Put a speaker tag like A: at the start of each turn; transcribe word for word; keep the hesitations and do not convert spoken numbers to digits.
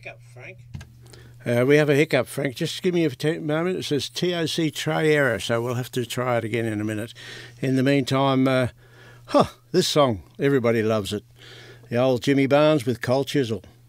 A: hiccup, Frank.
B: Uh, we have a hiccup, Frank. Just give me a t- moment. It says T O C tray error, so we'll have to try it again in a minute. In the meantime, uh, huh, this song, everybody loves it. The old Jimmy Barnes with Cold Chisel.